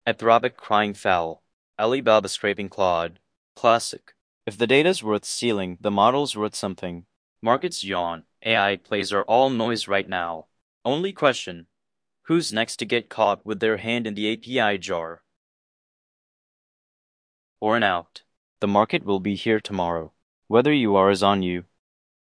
Anthropic crying foul. Alibaba scraping Claude. Classic. If the data's worth stealing, the model's worth something. Markets yawn. AI plays are all noise right now. Only question: who's next to get caught with their hand in the API jar? Or an out. The market will be here tomorrow. Whether you are is on you.